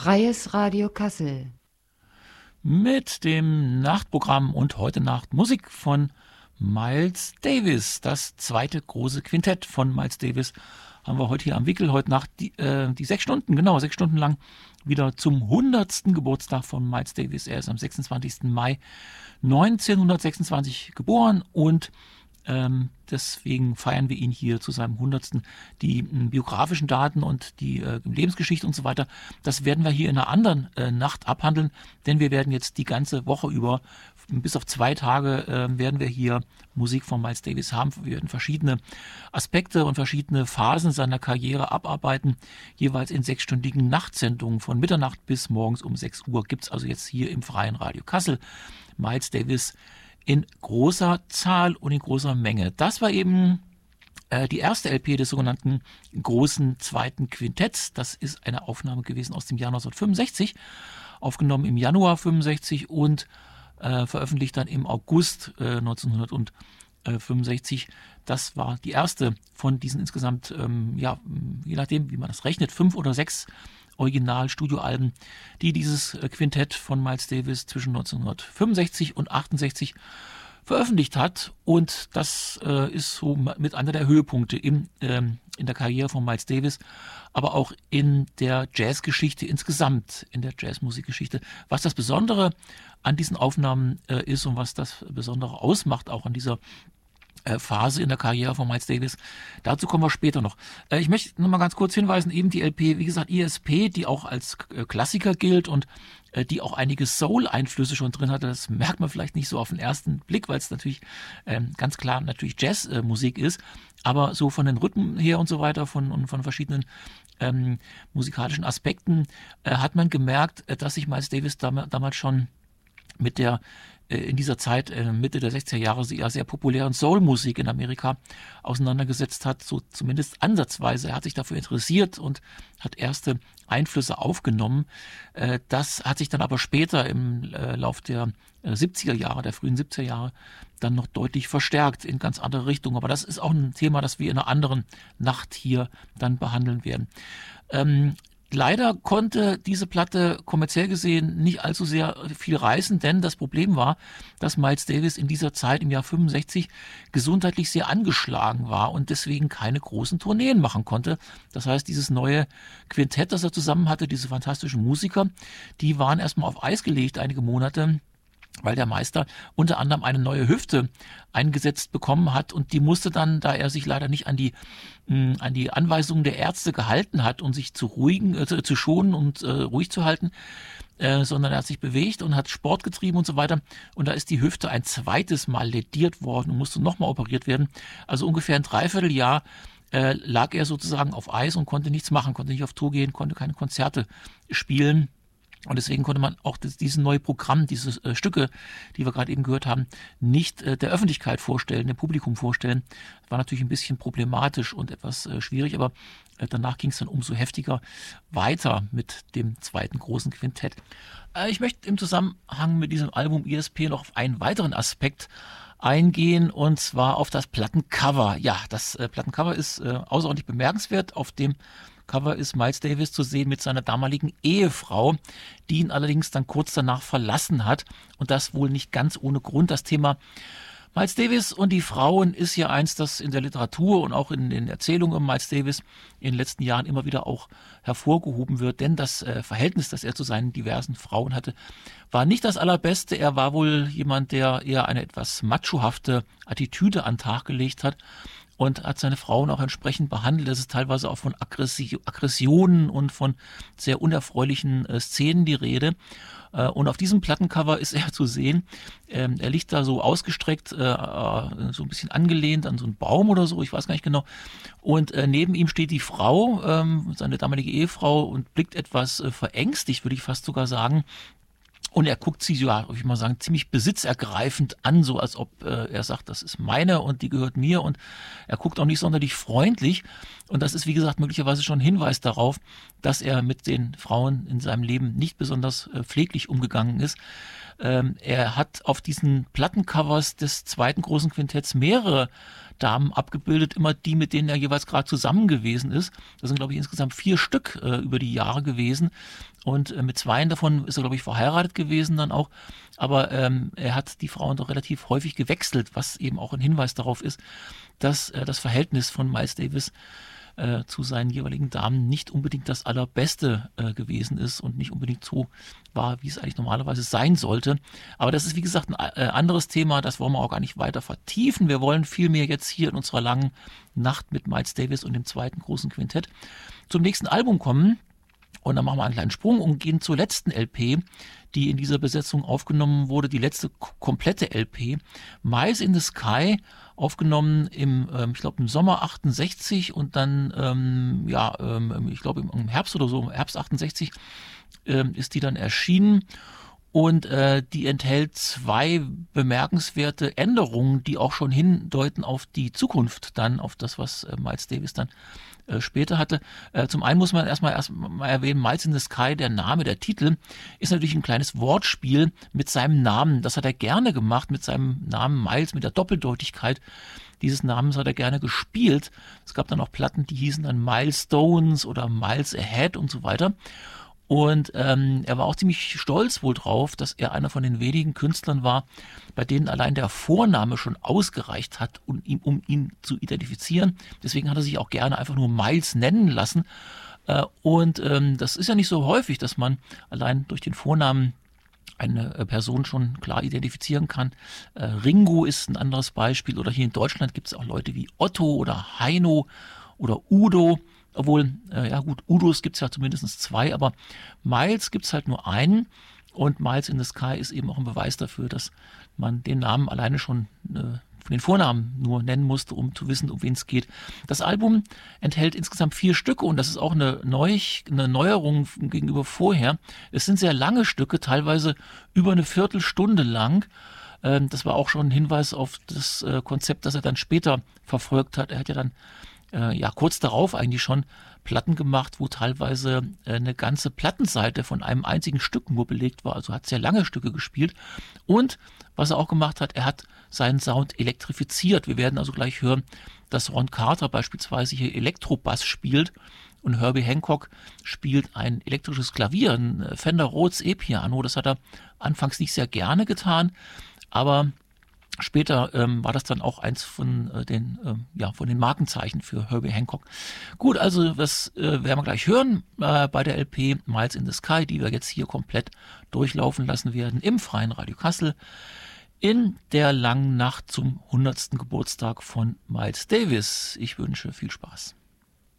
Freies Radio Kassel. Mit dem Nachtprogramm und heute Nacht Musik von Miles Davis. Das zweite große Quintett von Miles Davis haben wir heute hier am Wickel. Heute Nacht die 6 Stunden, genau 6 Stunden lang wieder zum 100. Geburtstag von Miles Davis. Er ist am 26. Mai 1926 geboren und deswegen feiern wir ihn hier zu seinem 100. Die biografischen Daten und die Lebensgeschichte und so weiter, das werden wir hier in einer anderen Nacht abhandeln, denn wir werden jetzt die ganze Woche über, bis auf 2 Tage, werden wir hier Musik von Miles Davis haben. Wir werden verschiedene Aspekte und verschiedene Phasen seiner Karriere abarbeiten, jeweils in 6-stündigen Nachtsendungen von Mitternacht bis morgens um 6 Uhr gibt es also jetzt hier im Freien Radio Kassel Miles Davis in großer Zahl und in großer Menge. Das war eben die erste LP des sogenannten großen zweiten Quintetts. Das ist eine Aufnahme gewesen aus dem Jahr 1965, aufgenommen im Januar 65 und veröffentlicht dann im August 1965. Das war die erste von diesen insgesamt, je nachdem, wie man das rechnet, 5 oder 6 Original-Studioalben, die dieses Quintett von Miles Davis zwischen 1965 und 68 veröffentlicht hat. Und das ist so mit einer der Höhepunkte in der Karriere von Miles Davis, aber auch in der Jazzgeschichte insgesamt, in der Jazzmusikgeschichte. Was das Besondere an diesen Aufnahmen ist und was das Besondere ausmacht, auch an dieser Phase in der Karriere von Miles Davis. Dazu kommen wir später noch. Ich möchte noch mal ganz kurz hinweisen, eben die LP, wie gesagt, ESP, die auch als Klassiker gilt und die auch einige Soul-Einflüsse schon drin hatte. Das merkt man vielleicht nicht so auf den ersten Blick, weil es natürlich ganz klar natürlich Jazzmusik ist, aber so von den Rhythmen her und so weiter, von verschiedenen musikalischen Aspekten hat man gemerkt, dass sich Miles Davis damals schon mit der in dieser Zeit, Mitte der 60er Jahre, sehr populären Soul-Musik in Amerika auseinandergesetzt hat, so zumindest ansatzweise. Er hat sich dafür interessiert und hat erste Einflüsse aufgenommen. Das hat sich dann aber später im Lauf der 70er Jahre, der frühen 70er Jahre, dann noch deutlich verstärkt in ganz andere Richtungen. Aber das ist auch ein Thema, das wir in einer anderen Nacht hier dann behandeln werden. Leider konnte diese Platte kommerziell gesehen nicht allzu sehr viel reißen, denn das Problem war, dass Miles Davis in dieser Zeit im Jahr 65 gesundheitlich sehr angeschlagen war und deswegen keine großen Tourneen machen konnte. Das heißt, dieses neue Quintett, das er zusammen hatte, diese fantastischen Musiker, die waren erstmal auf Eis gelegt einige Monate, weil der Meister unter anderem eine neue Hüfte eingesetzt bekommen hat und die musste dann, da er sich leider nicht an die Anweisungen der Ärzte gehalten hat, um sich zu schonen und ruhig zu halten, sondern er hat sich bewegt und hat Sport getrieben und so weiter und da ist die Hüfte ein zweites Mal lädiert worden und musste nochmal operiert werden. Also ungefähr ein Dreivierteljahr lag er sozusagen auf Eis und konnte nichts machen, konnte nicht auf Tour gehen, konnte keine Konzerte spielen. Und deswegen konnte man auch dieses neue Programm, diese Stücke, die wir gerade eben gehört haben, nicht der Öffentlichkeit vorstellen, dem Publikum vorstellen. Das war natürlich ein bisschen problematisch und etwas schwierig, aber danach ging es dann umso heftiger weiter mit dem zweiten großen Quintett. Ich möchte im Zusammenhang mit diesem Album ESP noch auf einen weiteren Aspekt eingehen, und zwar auf das Plattencover. Ja, das Plattencover ist außerordentlich bemerkenswert. Auf dem Cover ist Miles Davis zu sehen mit seiner damaligen Ehefrau, die ihn allerdings dann kurz danach verlassen hat. Und das wohl nicht ganz ohne Grund. Das Thema Miles Davis und die Frauen ist ja eins, das in der Literatur und auch in den Erzählungen um Miles Davis in den letzten Jahren immer wieder auch hervorgehoben wird. Denn das Verhältnis, das er zu seinen diversen Frauen hatte, war nicht das allerbeste. Er war wohl jemand, der eher eine etwas machohafte Attitüde an den Tag gelegt hat und hat seine Frauen auch entsprechend behandelt. Es ist teilweise auch von Aggressionen und von sehr unerfreulichen Szenen die Rede. Und auf diesem Plattencover ist er zu sehen. Er liegt da so ausgestreckt, so ein bisschen angelehnt an so einen Baum oder so, ich weiß gar nicht genau. Und neben ihm steht die Frau, seine damalige Ehefrau, und blickt etwas verängstigt, würde ich fast sogar sagen. Und er guckt sie, ja, würde ich mal sagen, ziemlich besitzergreifend an, so als ob er sagt, das ist meine und die gehört mir. Und er guckt auch nicht sonderlich freundlich. Und das ist, wie gesagt, möglicherweise schon ein Hinweis darauf, dass er mit den Frauen in seinem Leben nicht besonders pfleglich umgegangen ist. Er hat auf diesen Plattencovers des zweiten großen Quintetts mehrere Damen abgebildet, immer die, mit denen er jeweils gerade zusammen gewesen ist. Das sind, glaube ich, insgesamt 4 Stück über die Jahre gewesen. Und mit 2 davon ist er, glaube ich, verheiratet gewesen dann auch. Aber er hat die Frauen doch relativ häufig gewechselt, was eben auch ein Hinweis darauf ist, dass das Verhältnis von Miles Davis zu seinen jeweiligen Damen nicht unbedingt das Allerbeste gewesen ist und nicht unbedingt so war, wie es eigentlich normalerweise sein sollte. Aber das ist, wie gesagt, ein anderes Thema, das wollen wir auch gar nicht weiter vertiefen. Wir wollen vielmehr jetzt hier in unserer langen Nacht mit Miles Davis und dem zweiten großen Quintett zum nächsten Album kommen. Und dann machen wir einen kleinen Sprung und gehen zur letzten LP, die in dieser Besetzung aufgenommen wurde, die letzte komplette LP, Miles in the Sky, aufgenommen ich glaube im Sommer 68 und dann, ich glaube im Herbst oder so, Herbst 68 ist die dann erschienen. Und die enthält 2 bemerkenswerte Änderungen, die auch schon hindeuten auf die Zukunft, dann auf das, was Miles Davis dann später hatte. Zum einen muss man erstmal erwähnen, Miles in the Sky, der Name, der Titel, ist natürlich ein kleines Wortspiel mit seinem Namen. Das hat er gerne gemacht, mit seinem Namen Miles, mit der Doppeldeutigkeit dieses Namens hat er gerne gespielt. Es gab dann auch Platten, die hießen dann Milestones oder Miles Ahead und so weiter. Und er war auch ziemlich stolz wohl drauf, dass er einer von den wenigen Künstlern war, bei denen allein der Vorname schon ausgereicht hat, um ihn zu identifizieren. Deswegen hat er sich auch gerne einfach nur Miles nennen lassen. Das ist ja nicht so häufig, dass man allein durch den Vornamen eine Person schon klar identifizieren kann. Ringo ist ein anderes Beispiel. Oder hier in Deutschland gibt es auch Leute wie Otto oder Heino oder Udo. Obwohl, Udos gibt es ja zumindest 2, aber Miles gibt es halt nur einen. Und Miles in the Sky ist eben auch ein Beweis dafür, dass man den Namen alleine schon von den Vornamen nur nennen musste, um zu wissen, um wen es geht. Das Album enthält insgesamt 4 Stücke und das ist auch eine Neuerung gegenüber vorher. Es sind sehr lange Stücke, teilweise über eine Viertelstunde lang. Das war auch schon ein Hinweis auf das Konzept, das er dann später verfolgt hat. Er hat ja dann kurz darauf eigentlich schon Platten gemacht, wo teilweise eine ganze Plattenseite von einem einzigen Stück nur belegt war. Also hat sehr lange Stücke gespielt. Und was er auch gemacht hat, er hat seinen Sound elektrifiziert. Wir werden also gleich hören, dass Ron Carter beispielsweise hier Elektrobass spielt und Herbie Hancock spielt ein elektrisches Klavier, ein Fender Rhodes E-Piano. Das hat er anfangs nicht sehr gerne getan, aber später war das dann auch eins von den Markenzeichen für Herbie Hancock. Gut, also das werden wir gleich hören bei der LP Miles in the Sky, die wir jetzt hier komplett durchlaufen lassen werden im Freien Radio Kassel in der langen Nacht zum 100. Geburtstag von Miles Davis. Ich wünsche viel Spaß.